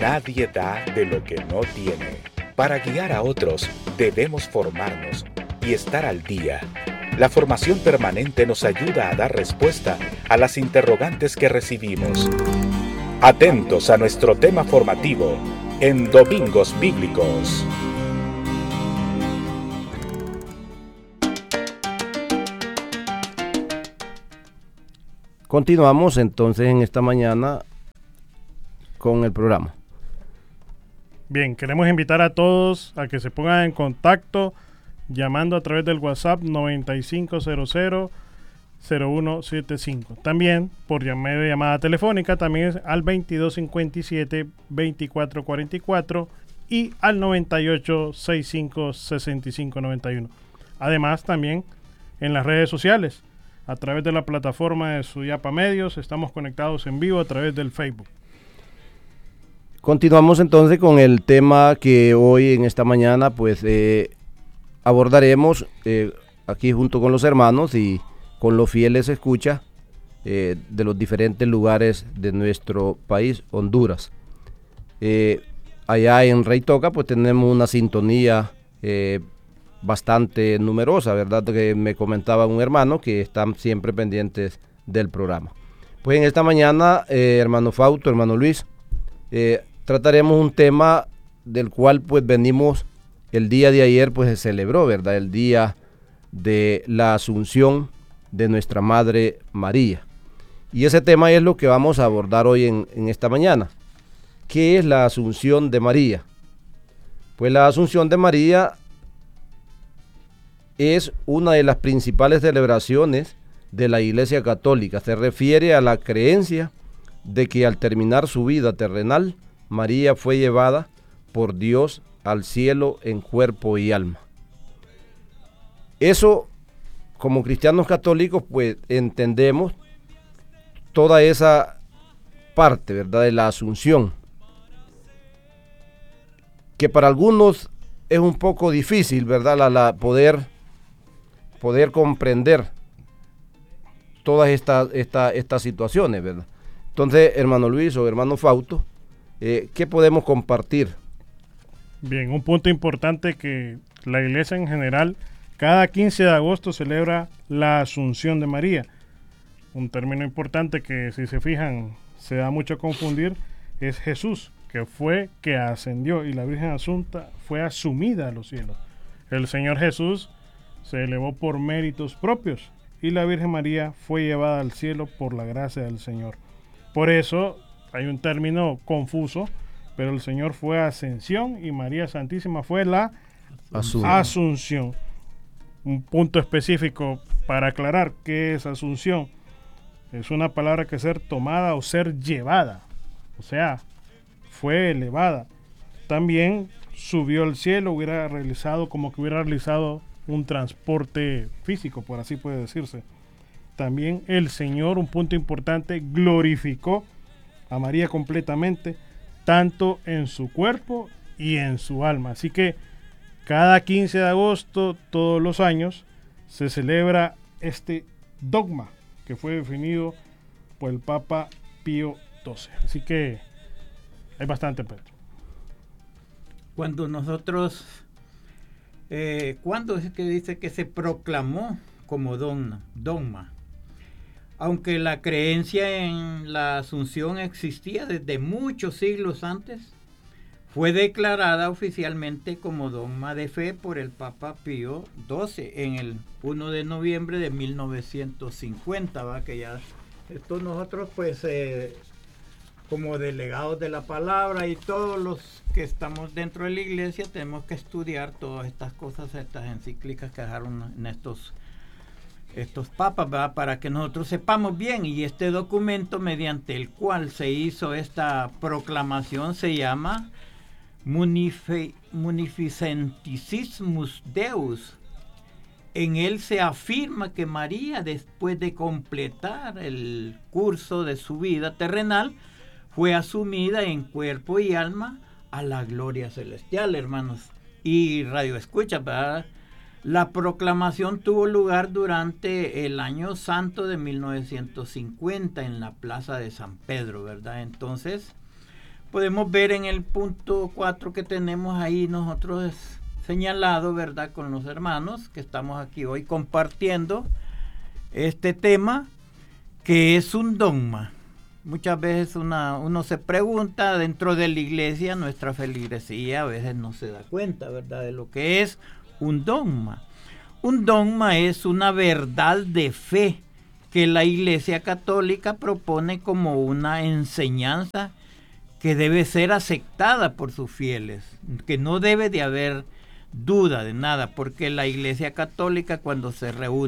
Nadie da de lo que no tiene. Para guiar a otros, debemos formarnos y estar al día. La formación permanente nos ayuda a dar respuesta a las interrogantes que recibimos. Atentos a nuestro tema formativo en Domingos Bíblicos. Continuamos entonces en esta mañana con el programa. Bien, queremos invitar a todos a que se pongan en contacto llamando a través del WhatsApp 9500-0175. También por medio de llamada telefónica, también es al 2257-2444 y al 9865-6591. Además, también en las redes sociales, a través de la plataforma de Suyapa Medios, estamos conectados en vivo a través del Facebook. Continuamos entonces con el tema que hoy en esta mañana pues abordaremos aquí junto con los hermanos y con los fieles escucha de los diferentes lugares de nuestro país, Honduras. Allá en Rey Toca pues tenemos una sintonía bastante numerosa, ¿verdad? Que me comentaba un hermano que están siempre pendientes del programa. Pues en esta mañana, hermano Fausto, hermano Luis, trataremos un tema del cual pues venimos, el día de ayer pues se celebró, ¿verdad? El día de la Asunción de nuestra Madre María. Y ese tema es lo que vamos a abordar hoy en esta mañana. ¿Qué es la Asunción de María? Pues la Asunción de María es una de las principales celebraciones de la Iglesia Católica. Se refiere a la creencia de que al terminar su vida terrenal, María fue llevada por Dios al cielo en cuerpo y alma. Eso, como cristianos católicos, pues entendemos toda esa parte, ¿verdad?, de la Asunción, que para algunos es un poco difícil, ¿verdad?, poder comprender todas estas situaciones, ¿verdad? Entonces, hermano Luis o hermano Fausto, ¿qué podemos compartir? Bien, un punto importante que la iglesia en general cada 15 de agosto celebra la Asunción de María. Un término importante que, si se fijan, se da mucho a confundir, es Jesús, que ascendió, y la Virgen Asunta fue asumida a los cielos. El Señor Jesús se elevó por méritos propios y la Virgen María fue llevada al cielo por la gracia del Señor. Por eso hay un término confuso, pero el Señor fue ascensión y María Santísima fue la Asunción. Un punto específico para aclarar qué es Asunción. Es una palabra que ser tomada o ser llevada, o sea, fue elevada. También subió al cielo, hubiera realizado un transporte físico, por así puede decirse. También el Señor, un punto importante, glorificó a María completamente, tanto en su cuerpo y en su alma. Así que cada 15 de agosto, todos los años, se celebra este dogma que fue definido por el Papa Pío XII. Así que hay bastante, Pedro. Cuando nosotros, ¿cuándo es que dice que se proclamó como dogma? Aunque la creencia en la Asunción existía desde muchos siglos antes, fue declarada oficialmente como dogma de fe por el Papa Pío XII en el 1 de noviembre de 1950, ¿va? Que ya esto nosotros pues como delegados de la palabra y todos los que estamos dentro de la iglesia tenemos que estudiar todas estas cosas, estas encíclicas que dejaron en estos papas, ¿verdad? Para que nosotros sepamos bien. Y este documento mediante el cual se hizo esta proclamación se llama Munificentissimus Deus. En él se afirma que María, después de completar el curso de su vida terrenal, fue asumida en cuerpo y alma a la gloria celestial, hermanos. Y radio escucha, ¿verdad? La proclamación tuvo lugar durante el año santo de 1950 en la plaza de San Pedro, ¿verdad? Entonces, podemos ver en el punto 4 que tenemos ahí nosotros señalado, ¿verdad? Con los hermanos que estamos aquí hoy compartiendo este tema, que es un dogma. Muchas veces uno se pregunta dentro de la iglesia, nuestra feligresía a veces no se da cuenta, ¿verdad?, de lo que es un dogma. Un dogma es una verdad de fe que la Iglesia Católica propone como una enseñanza que debe ser aceptada por sus fieles, que no debe de haber duda de nada, porque la Iglesia Católica, cuando se reúne